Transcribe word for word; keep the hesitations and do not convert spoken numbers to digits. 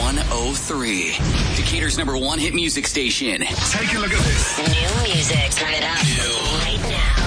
one oh three. Decatur's number one hit music station. Take a look at this. New music. Turn it up. New. Right now.